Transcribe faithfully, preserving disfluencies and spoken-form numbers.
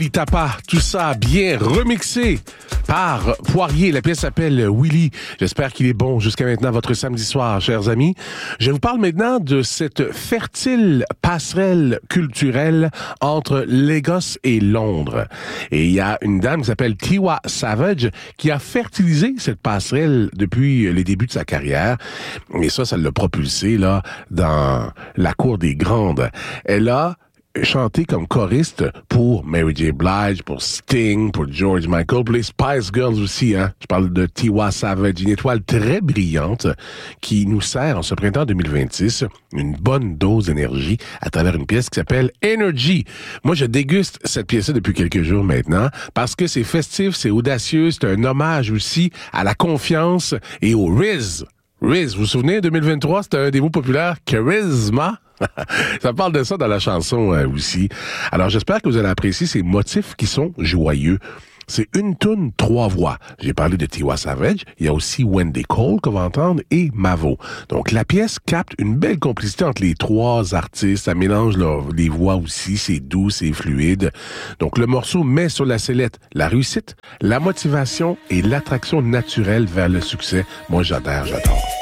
Tapa, tout ça bien remixé par Poirier. La pièce s'appelle Willy. J'espère qu'il est bon jusqu'à maintenant votre samedi soir, chers amis. Je vous parle maintenant de cette fertile passerelle culturelle entre Lagos et Londres. Et il y a une dame qui s'appelle Tiwa Savage qui a fertilisé cette passerelle depuis les débuts de sa carrière. Et ça, ça l'a propulsé là dans la cour des grandes. Elle a chanté comme choriste pour Mary J. Blige, pour Sting, pour George Michael, pour les Spice Girls aussi, hein. Je parle de Tiwa Savage, une étoile très brillante qui nous sert en ce printemps deux mille vingt-six une bonne dose d'énergie à travers une pièce qui s'appelle Energy. Moi, je déguste cette pièce-là depuis quelques jours maintenant parce que c'est festif, c'est audacieux, c'est un hommage aussi à la confiance et au Riz. Riz, vous vous souvenez, deux mille vingt-trois, c'était un des mots populaires, charisma. Ça parle de ça dans la chanson euh, aussi. Alors, j'espère que vous allez apprécier ces motifs qui sont joyeux. C'est une toune, trois voix. J'ai parlé de Tiwa Savage. Il y a aussi Wendy Cole qu'on va entendre et Mavo. Donc, la pièce capte une belle complicité entre les trois artistes. Ça mélange leur, les voix aussi. C'est doux, c'est fluide. Donc, le morceau met sur la sellette la réussite, la motivation et l'attraction naturelle vers le succès. Moi, j'adore, j'adore.